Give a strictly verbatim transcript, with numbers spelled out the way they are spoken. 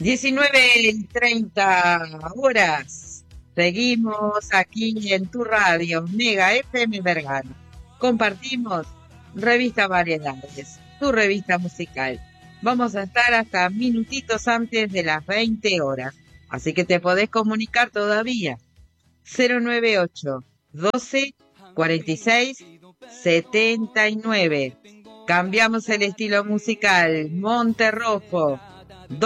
diecinueve treinta horas. Seguimos aquí en tu radio, Mega F M Vergara. Compartimos Revista Variedades, tu revista musical. Vamos a estar hasta minutitos antes de las veinte horas. Así que te podés comunicar todavía. cero nueve ocho, doce, cuarenta y seis, setenta y nueve. Cambiamos el estilo musical. Monterrojo.